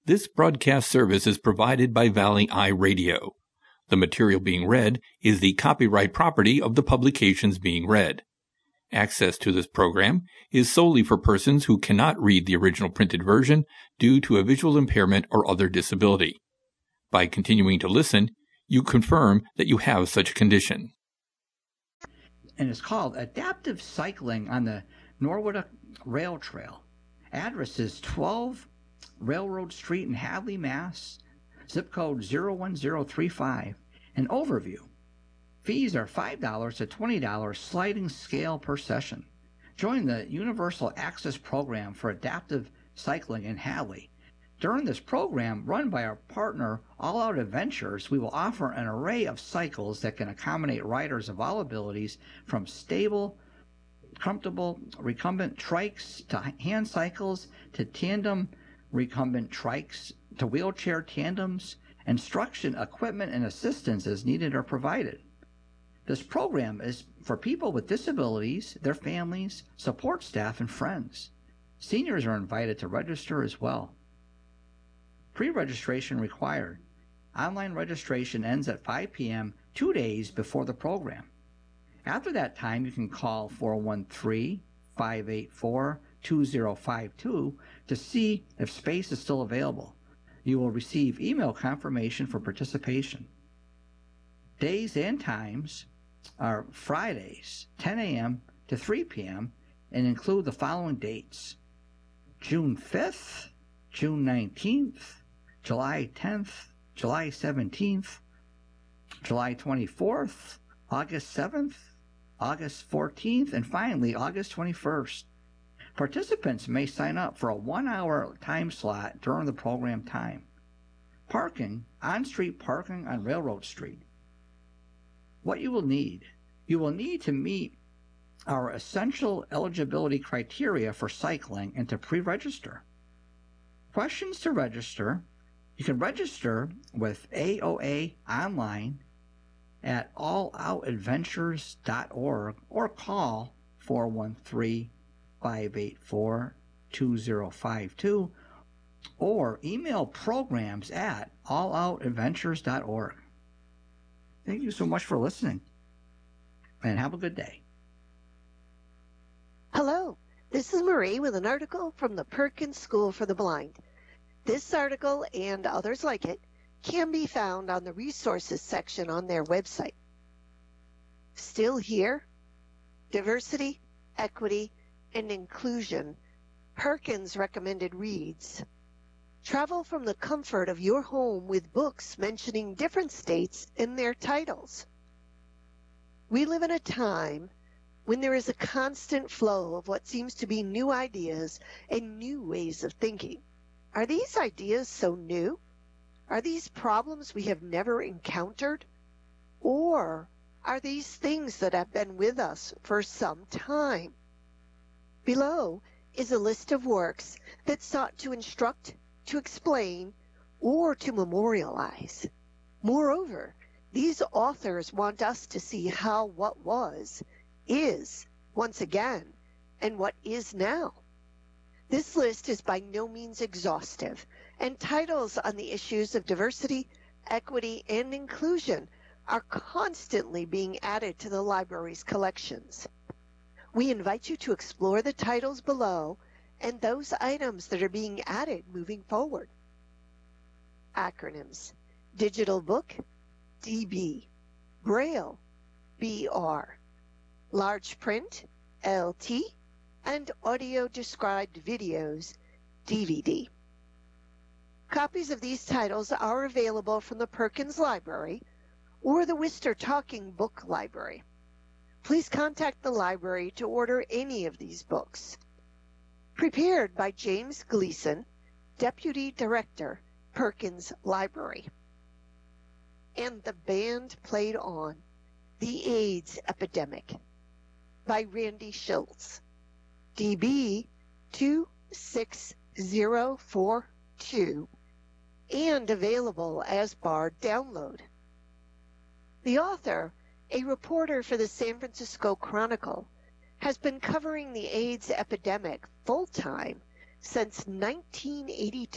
This broadcast service is provided by Valley Eye Radio. The material being read is the copyright property of the publications being read. Access to this program is solely for persons who cannot read the original printed version due to a visual impairment or other disability. By continuing to listen, you confirm that you have such a condition. And it's called Adaptive Cycling on the Norwood Rail Trail. Address is 12 Railroad Street in Hadley, Mass. Zip code 01035. An overview. Fees are $5 to $20 sliding scale per session. Join the Universal Access Program for Adaptive Cycling in Hadley. During this program, run by our partner All Out Adventures, we will offer an array of cycles that can accommodate riders of all abilities, from stable, comfortable recumbent trikes to hand cycles to tandem recumbent trikes to wheelchair tandems. Instruction, equipment, and assistance as needed are provided. This program is for people with disabilities, their families, support staff, and friends. Seniors are invited to register as well. Pre-registration required. Online registration ends at 5 p.m. 2 days before the program. After that time, you can call 413-584-2052 to see if space is still available. You will receive email confirmation for participation. Days and times are Fridays, 10 a.m. to 3 p.m., and include the following dates: June 5th, June 19th, July 10th, July 17th, July 24th, August 7th, August 14th, and finally August 21st. Participants may sign up for a 1-hour time slot during the program time. Parking, on-street parking on Railroad Street. What you will need. You will need to meet our essential eligibility criteria for cycling and to pre-register. Questions to register. You can register with AOA online at alloutadventures.org or call 413-584-2052 or email programs at alloutadventures.org. Thank you so much for listening, and have a good day. Hello, this is Marie with an article from the Perkins School for the Blind. This article and others like it can be found on the resources section on their website. Still here? Diversity, equity, and inclusion. Perkins recommended reads. Travel from the comfort of your home with books mentioning different states in their titles. We live in a time when there is a constant flow of what seems to be new ideas and new ways of thinking. Are these ideas so new? Are these problems we have never encountered? Or are these things that have been with us for some time? Below is a list of works that sought to instruct, to explain, or to memorialize. Moreover, these authors want us to see how what was, is, once again, and what is now. This list is by no means exhaustive, and titles on the issues of diversity, equity, and inclusion are constantly being added to the library's collections. We invite you to explore the titles below and those items that are being added moving forward. Acronyms: Digital Book, DB, Braille, BR, Large Print, LT, and Audio Described Videos, DVD. Copies of these titles are available from the Perkins Library or the Worcester Talking Book Library. Please contact the library to order any of these books. Prepared by James Gleason, Deputy Director, Perkins Library. And the band played on The AIDS Epidemic by Randy Schultz, DB 26042, and available as BARD download. The author, a reporter for the San Francisco Chronicle, has been covering the AIDS epidemic full-time since 1982.